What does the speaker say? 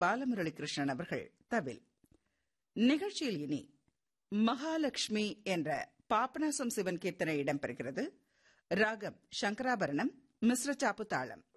பாலமுரளி கிருஷ்ணன் அவர்கள் தவில். நிகழ்ச்சியில் இனி மகாலட்சுமி என்ற பாபநாசம் சிவன் கீர்த்தனை இடம்பெறுகிறது. ராகம் சங்கராபரணம், மிஸ்ர சாப்பு தாளம்.